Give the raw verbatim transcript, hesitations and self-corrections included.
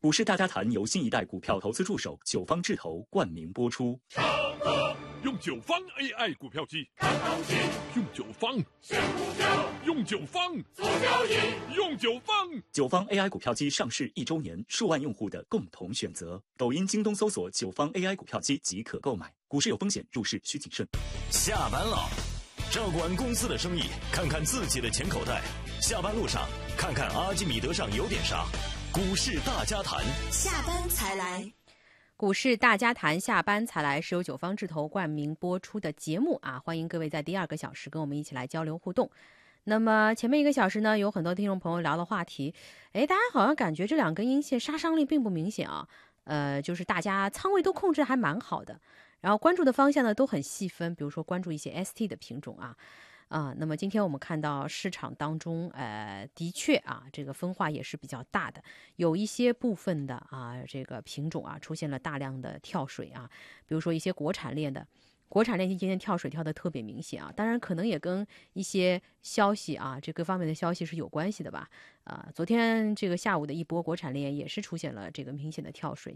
股市大家谈由新一代股票投资助手九方智投冠名播出。 用九方 A I 股票机看行情，用九方选股票，用九方做交易，用九方。 九方 A I 股票机上市一周年，数万用户的共同选择。抖音、京东搜索九方 A I 股票机即可购买。股市有风险，入市需谨慎。 下班了，照管公司的生意，看看自己的钱口袋。下班路上，看看阿基米德上有点啥。股市大家谈， 下班才来。 股市大家谈，下班才来是由九方智投冠名播出的节目啊，欢迎各位在第二个小时跟我们一起来交流互动。那么前面一个小时呢，有很多听众朋友聊的话题，哎，大家好像感觉这两根阴线杀伤力并不明显啊，呃，就是大家仓位都控制还蛮好的，然后关注的方向呢都很细分，比如说关注一些 S T 的品种啊。啊，那么今天我们看到市场当中，呃，的确啊，这个分化也是比较大的，有一些部分的啊，这个品种啊出现了大量的跳水啊，比如说一些国产链的，国产链今天跳水跳得特别明显啊，当然可能也跟一些消息啊，这各方面的消息是有关系的吧。啊，昨天这个下午的一波国产链也是出现了这个明显的跳水，